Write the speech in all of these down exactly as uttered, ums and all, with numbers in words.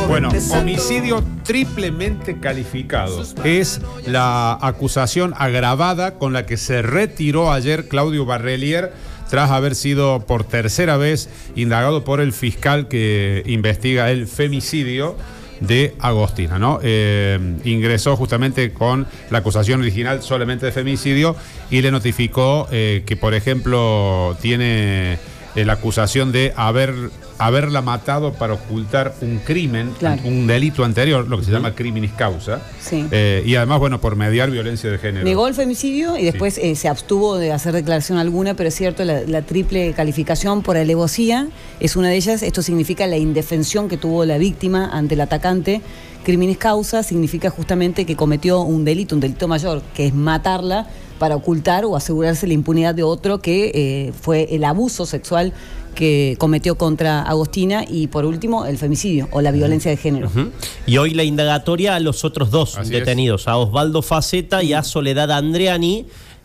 Bueno, homicidio triplemente calificado. Es la acusación agravada con la que se retiró ayer Claudio Barrelier tras haber sido por tercera vez indagado por el fiscal que investiga el femicidio de Agostina, ¿no? Eh, ingresó justamente con la acusación original solamente de femicidio y le notificó eh, que, por ejemplo, tiene eh, la acusación de haber haberla matado para ocultar un crimen, claro. un delito anterior, lo que se uh-huh. llama criminis causa, sí. eh, y además, bueno, por mediar violencia de género. Negó el femicidio y después sí. eh, se abstuvo de hacer declaración alguna, pero es cierto, la, la triple calificación por alevosía es una de ellas. Esto significa la indefensión que tuvo la víctima ante el atacante. Criminis causa significa justamente que cometió un delito, un delito mayor, que es matarla para ocultar o asegurarse la impunidad de otro que eh, fue el abuso sexual que cometió contra Agostina, y por último el femicidio o la violencia de género. Uh-huh. Y hoy la indagatoria a los otros dos Así detenidos, es. a Osvaldo Faceta y a Soledad Andreani,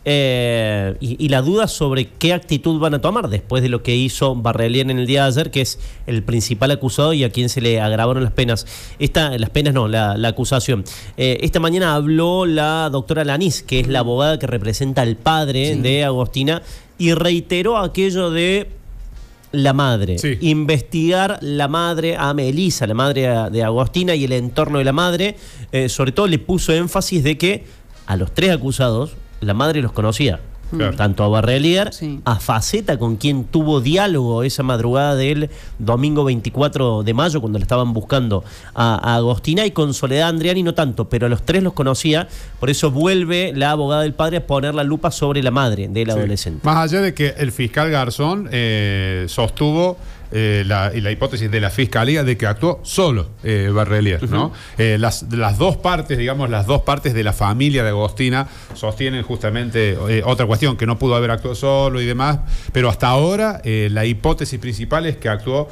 eh, y, y la duda sobre qué actitud van a tomar después de lo que hizo Barrelier en el día de ayer, que es el principal acusado y a quien se le agravaron las penas. Esta, las penas no, la, la acusación. Eh, esta mañana habló la doctora Lanís, que es la abogada que representa al padre sí. de Agostina, y reiteró aquello de la madre, sí. investigar la madre a Melissa, la madre de Agostina y el entorno de la madre. Eh, sobre todo le puso énfasis de que a los tres acusados la madre los conocía. Claro. Tanto a Barrelier, sí. a Faceta, con quien tuvo diálogo esa madrugada del domingo veinticuatro de mayo, cuando le estaban buscando a, a Agostina, y con Soledad Andreani no tanto, pero a los tres los conocía. Por eso vuelve la abogada del padre a poner la lupa sobre la madre del sí. adolescente. Más allá de que el fiscal Garzón eh, sostuvo Eh, la, y la hipótesis de la fiscalía de que actuó solo eh, Barrelier, uh-huh. ¿no? Eh, las, las dos partes, digamos, las dos partes de la familia de Agostina sostienen justamente eh, otra cuestión, que no pudo haber actuado solo y demás, pero hasta ahora eh, la hipótesis principal es que actuó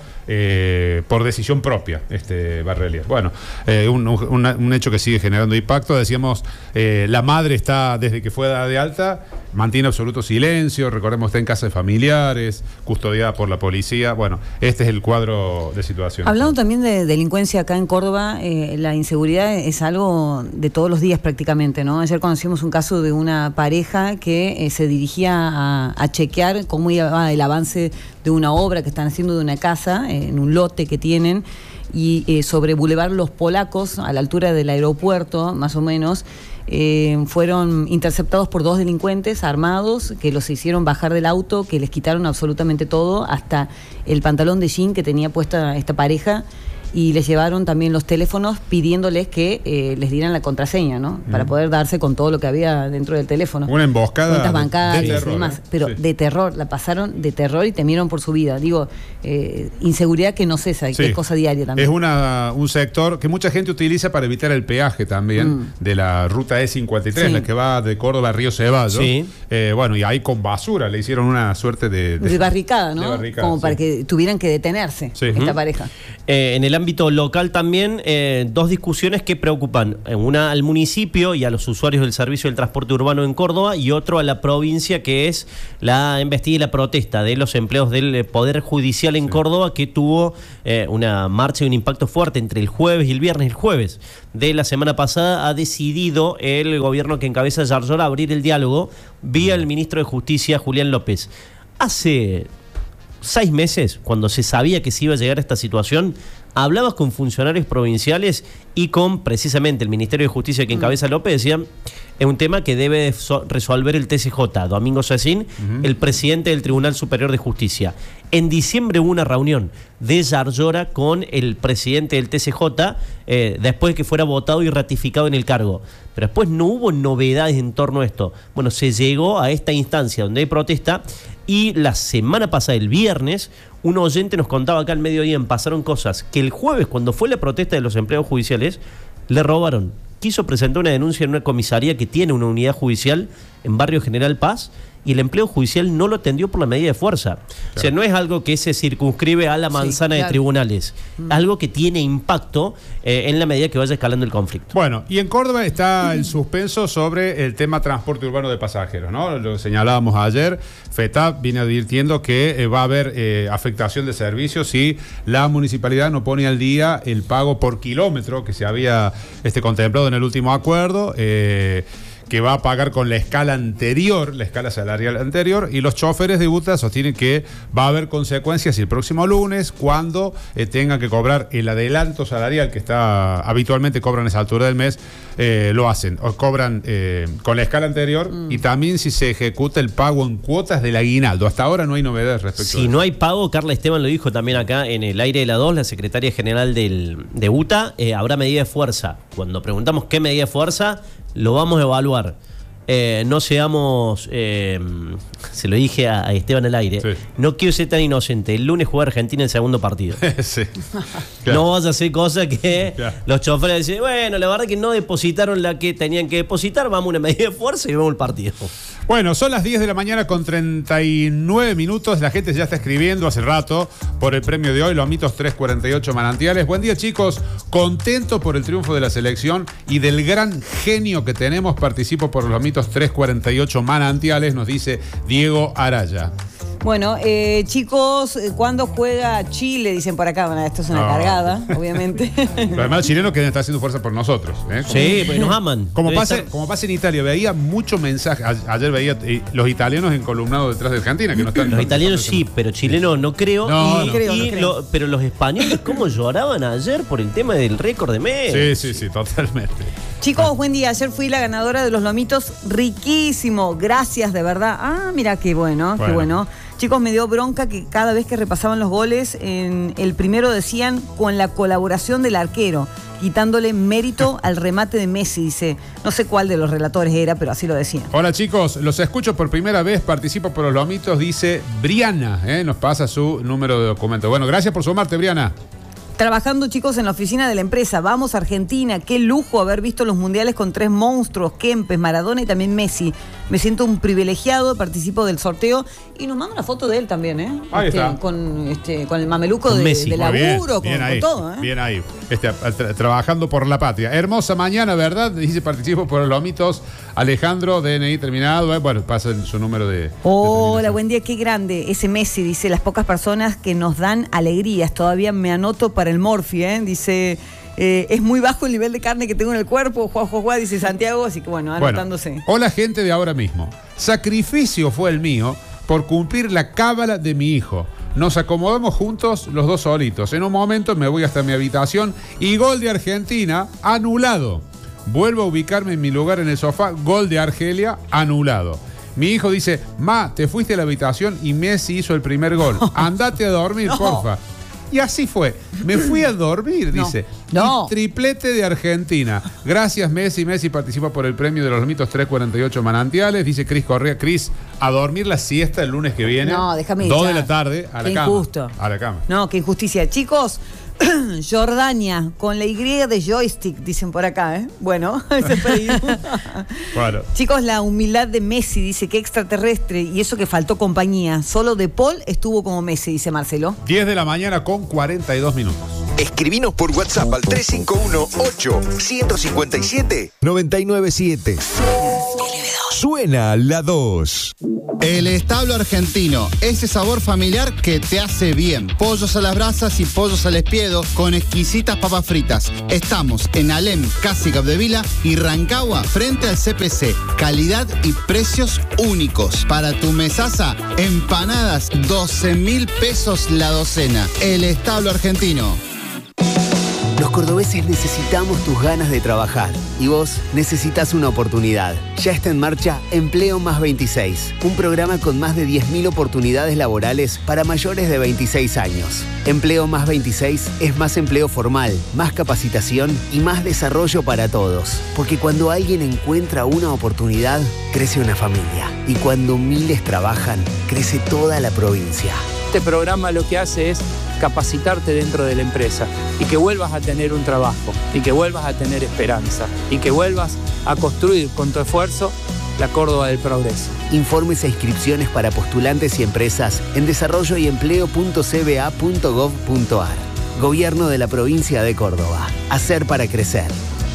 eh, por decisión propia este Barrelier. Bueno, eh, un, un, un hecho que sigue generando impacto. Decíamos, eh, la madre está, desde que fue dada de alta, mantiene absoluto silencio, recordemos, está en casa de familiares, custodiada por la policía. Bueno, este es el cuadro de situación. Hablando también de delincuencia acá en Córdoba, eh, la inseguridad es algo de todos los días prácticamente, ¿no? Ayer conocimos un caso de una pareja que eh, se dirigía a, a chequear cómo iba el avance de una obra que están haciendo de una casa, eh, en un lote que tienen, y eh, sobre Boulevard Los Polacos, a la altura del aeropuerto, más o menos, Eh, fueron interceptados por dos delincuentes armados que los hicieron bajar del auto, que les quitaron absolutamente todo, hasta el pantalón de jean que tenía puesta esta pareja, y les llevaron también los teléfonos pidiéndoles que eh, les dieran la contraseña, ¿no? Mm. Para poder darse con todo lo que había dentro del teléfono. Una emboscada cuentas bancarias de terror, y demás, ¿eh? pero sí. de terror, la pasaron de terror y temieron por su vida. Digo, eh, inseguridad que no cesa y sí. que es cosa diaria también. Es una, un sector que mucha gente utiliza para evitar el peaje también mm. de la ruta E cincuenta y tres, sí. la que va de Córdoba a Río Ceballos. Sí. Eh, bueno, y ahí con basura le hicieron una suerte de... De, de barricada, ¿no? De barricada, como sí. para que tuvieran que detenerse sí. esta uh-huh. pareja. Eh, en el ámbito local también, eh, dos discusiones que preocupan. Una al municipio y a los usuarios del servicio del transporte urbano en Córdoba, y otro a la provincia, que es la embestida y la protesta de los empleados del Poder Judicial en sí. Córdoba, que tuvo eh, una marcha y un impacto fuerte entre el jueves y el viernes. El jueves de la semana pasada ha decidido el gobierno que encabeza Yarlora abrir el diálogo vía el ministro de Justicia, Julián López. Hace seis meses, cuando se sabía que se iba a llegar a esta situación, hablabas con funcionarios provinciales y con precisamente el Ministerio de Justicia que encabeza López, decían, es un tema que debe resolver el T C J, Domingo Cecín, uh-huh. el presidente del Tribunal Superior de Justicia. En diciembre hubo una reunión de Yarlora con el presidente del T C J, eh, después de que fuera votado y ratificado en el cargo. Pero después no hubo novedades en torno a esto. Bueno, se llegó a esta instancia donde hay protesta, y la semana pasada, el viernes, un oyente nos contaba acá al mediodía, pasaron cosas que el jueves, cuando fue la protesta de los empleados judiciales, le robaron. Quiso presentar una denuncia en una comisaría que tiene una unidad judicial en Barrio General Paz, y el empleo judicial no lo atendió por la medida de fuerza. Claro. O sea, no es algo que se circunscribe a la manzana sí, claro. de tribunales, mm. algo que tiene impacto eh, en la medida que vaya escalando el conflicto. Bueno, y en Córdoba está el suspenso sobre el tema transporte urbano de pasajeros, ¿no? Lo señalábamos ayer, FETAP viene advirtiendo que eh, va a haber eh, afectación de servicios si la municipalidad no pone al día el pago por kilómetro que se había este, contemplado en el último acuerdo, eh, que va a pagar con la escala anterior, la escala salarial anterior, y los choferes de UTA sostienen que va a haber consecuencias el próximo lunes cuando eh, tengan que cobrar el adelanto salarial que está habitualmente cobran a esa altura del mes, eh, lo hacen, o cobran eh, con la escala anterior mm. y también si se ejecuta el pago en cuotas del aguinaldo. Hasta ahora no hay novedades respecto si a eso. Si no hay pago, Carla Esteban lo dijo también acá en el aire de la dos, la secretaria general del, de UTA, eh, habrá medida de fuerza. Cuando preguntamos qué medida de fuerza, lo vamos a evaluar. Eh, no seamos, eh, se lo dije a, a Esteban al aire, sí. no quiero ser tan inocente. El lunes juega Argentina el segundo partido. sí. claro. No vas a hacer cosas que claro. los choferes dicen, bueno, la verdad que no depositaron la que tenían que depositar, vamos a una medida de fuerza y vamos al partido. Bueno, son las diez de la mañana con treinta y nueve minutos. La gente ya está escribiendo hace rato por el premio de hoy, Lomitos trescientos cuarenta y ocho Manantiales. Buen día, chicos. Contento por el triunfo de la selección y del gran genio que tenemos. Participo por los Lomitos trescientos cuarenta y ocho Manantiales, nos dice Diego Araya. Bueno, eh, chicos, ¿cuándo juega Chile? Dicen por acá. Bueno, esto es una no. cargada, obviamente. Pero además el chileno que está haciendo fuerza por nosotros. ¿eh? Sí, pues nos aman. Como pasa, como pasa en Italia, veía mucho mensaje. Ayer veía eh, los italianos encolumnados detrás de Argentina. Que no están, los no, italianos no, sí, pero chilenos no creo. No, y, no. creo, y no creo. Lo, pero los españoles, ¿cómo lloraban ayer por el tema del récord de Messi? Sí, sí, sí, totalmente. Chicos, ah. buen día. Ayer fui la ganadora de los lomitos. Riquísimo. Gracias, de verdad. Ah, mira, qué bueno, bueno. qué bueno. Chicos, me dio bronca que cada vez que repasaban los goles, en el primero decían con la colaboración del arquero, quitándole mérito al remate de Messi, dice. No sé cuál de los relatores era, pero así lo decían. Hola, chicos, los escucho por primera vez, participo por los lomitos, dice Briana, ¿eh? Nos pasa su número de documento. Bueno, gracias por sumarte, Briana. Trabajando, chicos, en la oficina de la empresa. Vamos, Argentina. Qué lujo haber visto los mundiales con tres monstruos, Kempes, Maradona y también Messi. Me siento un privilegiado, participo del sorteo. Y nos manda una foto de él también, ¿eh? Ahí este, está. Con, este, con el mameluco de, de laburo, bien, bien con, ahí, con todo, ¿eh? Bien ahí. Este, tra trabajando por la patria. Hermosa mañana, ¿verdad? Dice, participo por los lomitos. Alejandro, D N I terminado. ¿eh? Bueno, pasa su número de... Hola, de buen día, qué grande. Ese Messi, dice, las pocas personas que nos dan alegrías. Todavía me anoto para el Morphy, ¿eh? Dice... Eh, es muy bajo el nivel de carne que tengo en el cuerpo, Juan Juan, dice Santiago, así que bueno, anotándose. Bueno, hola, gente de ahora mismo. Sacrificio fue el mío por cumplir la cábala de mi hijo. Nos acomodamos juntos los dos solitos. En un momento me voy hasta mi habitación y gol de Argentina, anulado. Vuelvo a ubicarme en mi lugar en el sofá, gol de Argelia, anulado. Mi hijo dice, ma, te fuiste a la habitación y Messi hizo el primer gol. Andate a dormir, no. porfa. Y así fue. Me fui a dormir, no. dice. No. Y triplete de Argentina. Gracias, Messi. Messi participa por el premio de los Lomitos trescientos cuarenta y ocho Manantiales. Dice Cris Correa. Cris, a dormir la siesta el lunes que viene. No, déjame ir. Dos de la tarde a la qué cama. Injusto. A la cama. No, qué injusticia. Chicos, Jordania, con la Y de joystick, dicen por acá, ¿eh? Bueno, ese pedido. Bueno. Chicos, la humildad de Messi, dice que extraterrestre, y eso que faltó compañía. Solo De Paul estuvo como Messi, dice Marcelo. diez de la mañana con cuarenta y dos minutos. Escribinos por WhatsApp al tres cinco uno, ocho, uno cinco siete, nueve nueve siete. Suena la dos. El establo argentino, ese sabor familiar que te hace bien. Pollos a las brasas y pollos al espiedo con exquisitas papas fritas. Estamos en Alem, casi Capdevila y Rancagua, frente al C P C. Calidad y precios únicos. Para tu mesaza, empanadas, doce mil pesos la docena. El establo argentino. Los cordobeses necesitamos tus ganas de trabajar y vos necesitas una oportunidad. Ya está en marcha Empleo Más veintiséis, un programa con más de diez mil oportunidades laborales para mayores de veintiséis años. Empleo Más veintiséis es más empleo formal, más capacitación y más desarrollo para todos. Porque cuando alguien encuentra una oportunidad, crece una familia. Y cuando miles trabajan, crece toda la provincia. Este programa lo que hace es capacitarte dentro de la empresa y que vuelvas a tener un trabajo y que vuelvas a tener esperanza y que vuelvas a construir con tu esfuerzo la Córdoba del progreso. Informes e inscripciones para postulantes y empresas en desarrollo y empleo punto c b a punto gov punto a r. Gobierno de la provincia de Córdoba. Hacer para crecer.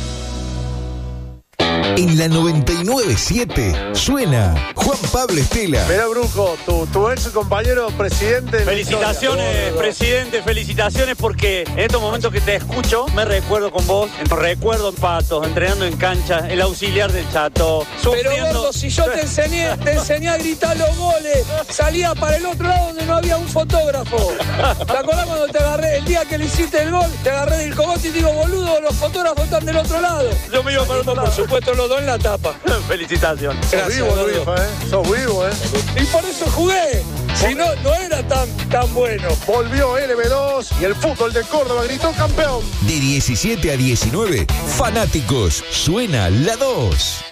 En la noventa y nueve punto siete suena Juan Pablo Estela. Mirá, Brujo, tu, tu ex compañero presidente. Felicitaciones, presidente, felicitaciones porque en estos momentos que te escucho me recuerdo con vos, recuerdo en Patos, entrenando en cancha, el auxiliar del Chato. Pero gordo, si yo te enseñé, te enseñé a gritar los goles, salía para el otro lado donde no había un fotógrafo. ¿Te acordás cuando te agarré, el día que le hiciste el gol, te agarré del cogote y digo, boludo, los fotógrafos están del otro lado? Yo me iba para otro lado. Por supuesto, los dos en la tapa. Felicitaciones. Sos vivo, Luis, ¿eh? Sos vivo, ¿eh? Y por eso jugué. Si no, no era tan, tan bueno. Volvió L B dos y el fútbol de Córdoba gritó campeón. De diecisiete a diecinueve, fanáticos, suena la dos.